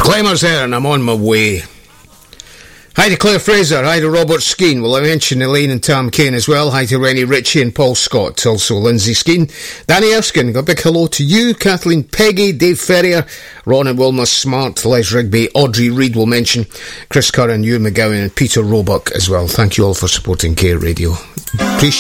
Clemmer's there and I'm on my way. Hi to Claire Fraser, hi to Robert Skeen. Well, I mentioned Elaine and Tam Kane as well. Hi to Rennie Ritchie and Paul Scott. Also Lindsay Skeen. Danny Erskine, a big hello to you. Kathleen Peggy, Dave Ferrier, Ron and Wilma Smart, Les Rigby, Audrey Reid will mention, Chris Curran, Ewan McGowan and Peter Roebuck as well. Thank you all for supporting Care Radio. Appreciate